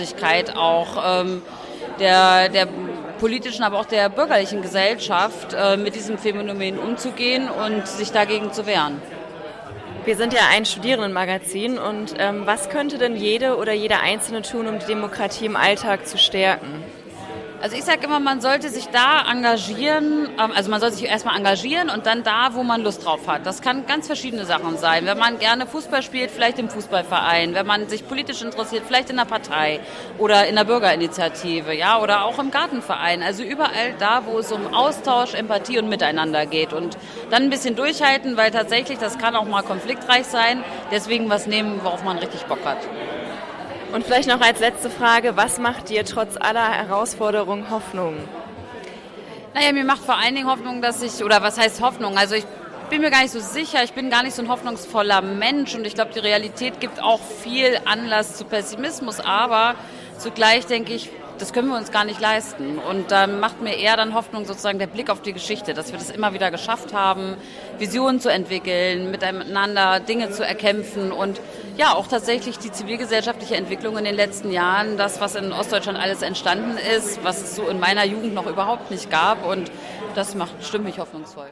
Auch der politischen, aber auch der bürgerlichen Gesellschaft mit diesem Phänomen umzugehen und sich dagegen zu wehren. Wir sind ja ein Studierendenmagazin und was könnte denn jede oder jeder Einzelne tun, um die Demokratie im Alltag zu stärken? Also ich sage immer, man sollte sich da engagieren, also man soll sich erstmal engagieren und dann da, wo man Lust drauf hat. Das kann ganz verschiedene Sachen sein. Wenn man gerne Fußball spielt, vielleicht im Fußballverein. Wenn man sich politisch interessiert, vielleicht in der Partei oder in der Bürgerinitiative, ja, oder auch im Gartenverein. Also überall da, wo es um Austausch, Empathie und Miteinander geht. Und dann ein bisschen durchhalten, weil tatsächlich, das kann auch mal konfliktreich sein. Deswegen was nehmen, worauf man richtig Bock hat. Und vielleicht noch als letzte Frage, was macht dir trotz aller Herausforderungen Hoffnung? Naja, mir macht vor allen Dingen Hoffnung, oder was heißt Hoffnung? Also ich bin mir gar nicht so sicher, ich bin gar nicht so ein hoffnungsvoller Mensch und ich glaube, die Realität gibt auch viel Anlass zu Pessimismus, aber zugleich denke ich, das können wir uns gar nicht leisten. Und da macht mir eher dann Hoffnung sozusagen der Blick auf die Geschichte, dass wir das immer wieder geschafft haben, Visionen zu entwickeln, miteinander Dinge zu erkämpfen und ja, auch tatsächlich die zivilgesellschaftliche Entwicklung in den letzten Jahren, das, was in Ostdeutschland alles entstanden ist, was es so in meiner Jugend noch überhaupt nicht gab und das stimmt mich hoffnungsvoll.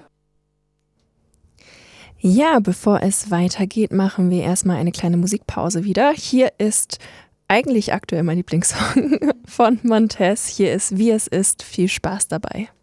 Ja, bevor es weitergeht, machen wir erstmal eine kleine Musikpause wieder. Hier ist eigentlich aktuell mein Lieblingssong von Montez. Hier ist Wie es ist. Viel Spaß dabei.